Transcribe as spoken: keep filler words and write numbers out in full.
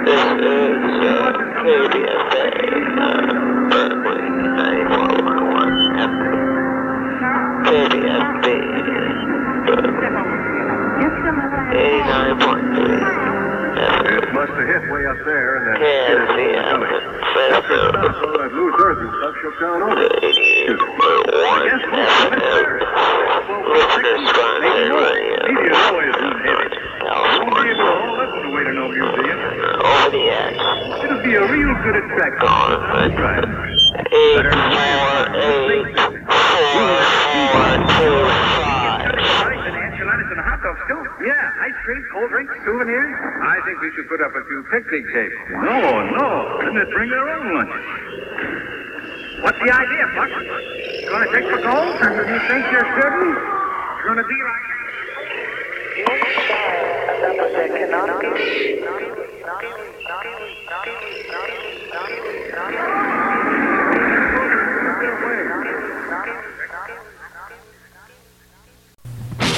This is uh, K B S A, uh, Berkeley, ninety-four point one F M. K B S B, eighty-nine point three F M. It must have hit way up there and then K hit S it C over the F gully. M, After it stops, all that loose earth and stuff shook down over. eighty-eight point one F M. Listener sponsored radio. Media always is heavy. You won't be able to haul up on the way to no museum. Over the edge. It'll be a real good attraction. That's right. Eight four eight four four two five. Enchiladas and hot dogs, too. Yeah, ice cream, cold drinks, souvenirs. I think we should put up a few picnic tables. No, no. Then they'd bring their own lunches. What's the idea, Buck? You gonna take the gold? You think you're certain? It's gonna be like... Number that cannot be